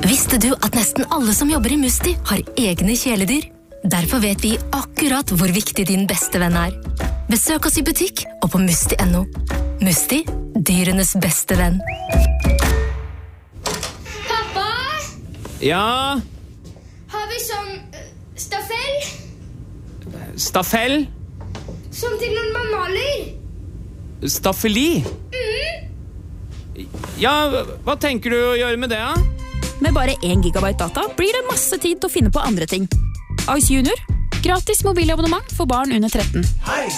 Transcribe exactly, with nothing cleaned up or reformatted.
Visste du at nesten alle som jobber i Musti har egne kjæledyr? Derfor vet vi akkurat hvor viktig din beste venn er. Besøk oss i butikk og på musti punktum no. Musti, dyrenes beste venn. Pappa? Ja? Har vi sånn uh, stafell? Stafell? Som til når man maler? Staffeli? Mm. Ja, hva tenker du å gjøre med det, da? Med bare én gigabyte data blir det masse tid til å finne på andre ting. Ice Junior. Gratis mobilabonnement for barn under tretten. Hei,